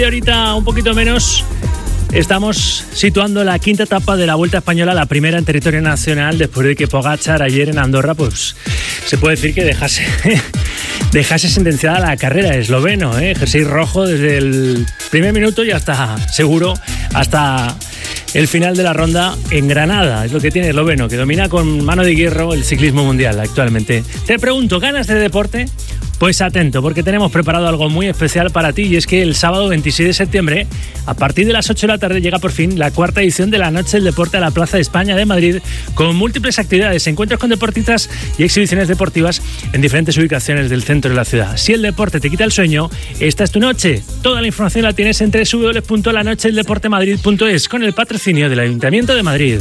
Y ahorita un poquito menos estamos situando la quinta etapa de la Vuelta Española, la primera en territorio nacional, después de que Pogačar ayer en Andorra, pues se puede decir que dejase sentenciada la carrera. Esloveno, jersey rojo desde el primer minuto y hasta, seguro, hasta el final de la ronda en Granada. Es lo que tiene esloveno, que domina con mano de hierro el ciclismo mundial actualmente. Te pregunto, ¿ganas de deporte? Pues atento, porque tenemos preparado algo muy especial para ti, y es que el sábado 26 de septiembre, a partir de las 8 de la tarde, llega por fin la cuarta edición de la Noche del Deporte a la Plaza de España de Madrid, con múltiples actividades, encuentros con deportistas y exhibiciones deportivas en diferentes ubicaciones del centro de la ciudad. Si el deporte te quita el sueño, esta es tu noche. Toda la información la tienes en www.lanochedeldeportemadrid.es, con el patrocinio del Ayuntamiento de Madrid.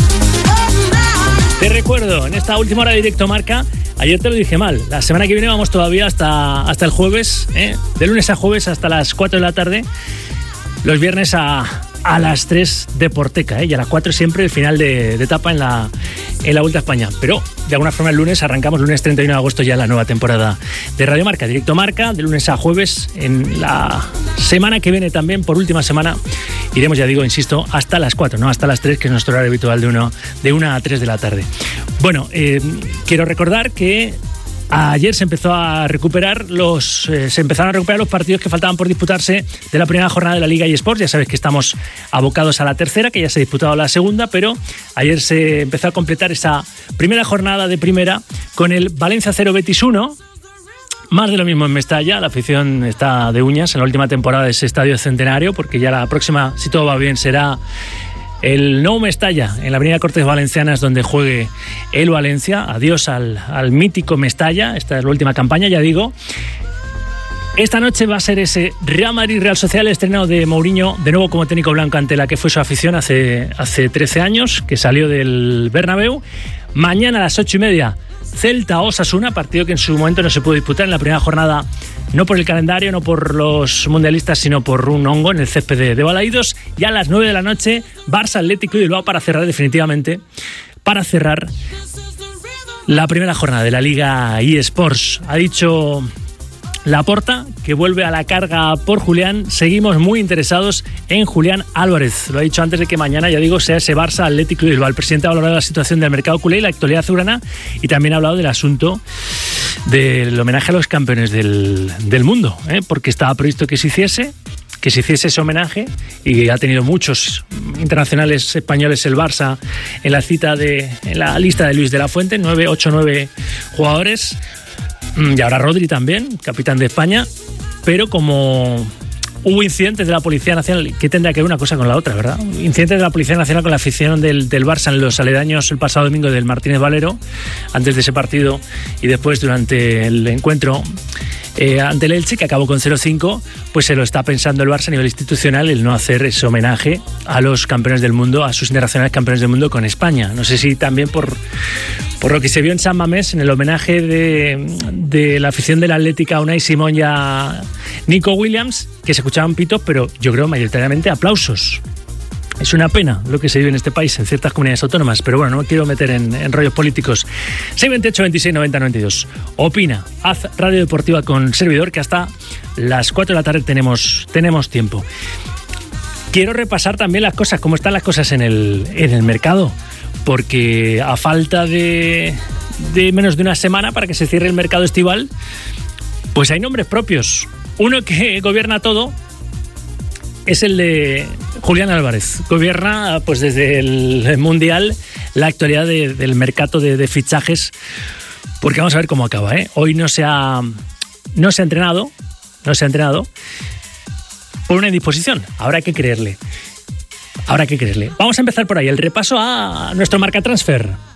Te recuerdo, en esta última hora de Directo Marca, ayer te lo dije mal, la semana que viene vamos todavía hasta el jueves, de lunes a jueves hasta las 4 de la tarde, los viernes a las 3 Deporteca, y a las 4 siempre el final de etapa en la Vuelta a España. Pero de alguna forma el lunes arrancamos, lunes 31 de agosto, ya la nueva temporada de Radio Marca, Directo Marca, de lunes a jueves. En la semana que viene también, por última semana, iremos, ya digo, insisto, hasta las 4, no hasta las 3, que es nuestro horario habitual de 1 a 3 de la tarde. Bueno, quiero recordar que ayer se empezaron a recuperar los partidos que faltaban por disputarse de la primera jornada de la Liga eSports. Ya sabes que estamos abocados a la tercera, que ya se ha disputado la segunda, pero ayer se empezó a completar esa primera jornada de primera con el Valencia 0 Betis 1. Más de lo mismo en Mestalla, la afición está de uñas en la última temporada de ese estadio centenario, porque ya la próxima, si todo va bien, será el Nou Mestalla, en la avenida Cortes Valencianas, donde juegue el Valencia. Adiós al mítico Mestalla. Esta es la última campaña, ya digo. Esta noche va a ser ese Real Madrid-Real Sociedad, el estreno de Mourinho, de nuevo como técnico blanco, ante la que fue su afición hace 13 años, que salió del Bernabéu. Mañana a las 8:30, Celta-Osasuna, partido que en su momento no se pudo disputar en la primera jornada, no por el calendario, no por los mundialistas, sino por un hongo en el césped de Balaídos. Y a las 9 de la noche, Barça-Atlético de Bilbao, para cerrar definitivamente, la primera jornada de la Liga eSports. Ha dicho Laporta que vuelve a la carga por Julián. Seguimos muy interesados en Julián Álvarez. Lo ha dicho antes de que mañana, ya digo, sea ese Barça Atlético de Bilbao. El presidente ha hablado de la situación del mercado culé y la actualidad azulgrana, y también ha hablado del asunto del homenaje a los campeones del mundo, porque estaba previsto que se hiciese ese homenaje, y ha tenido muchos internacionales españoles el Barça en la lista de Luis de la Fuente, 9 jugadores. Y ahora Rodri también, capitán de España. Pero como hubo incidentes de la Policía Nacional, ¿qué tendrá que ver una cosa con la otra, verdad? Incidentes de la Policía Nacional con la afición del Barça en los aledaños el pasado domingo del Martínez Valero, antes de ese partido, y después durante el encuentro ante el Elche, que acabó con 0-5, pues se lo está pensando el Barça a nivel institucional, el no hacer ese homenaje a los campeones del mundo, a sus internacionales campeones del mundo con España. No sé si también por lo que se vio en San Mamés, en el homenaje de la afición del Atlético a Unai Simón y a Nico Williams, que se escuchaban pitos, pero yo creo mayoritariamente aplausos. Es una pena lo que se vive en este país, en ciertas comunidades autónomas, pero bueno, no me quiero meter en rollos políticos. 628 26 90 92. Opina, haz radio deportiva con servidor, que hasta las 4 de la tarde tenemos tiempo. Quiero repasar también las cosas, cómo están las cosas en el mercado, porque a falta de menos de una semana para que se cierre el mercado estival, pues hay nombres propios. Uno que gobierna todo es el de Julián Álvarez. Gobierna pues desde el Mundial la actualidad del mercado de fichajes, porque vamos a ver cómo acaba, Hoy no se ha entrenado por una indisposición. Habrá que creerle. Vamos a empezar por ahí, el repaso a nuestro marca transfer.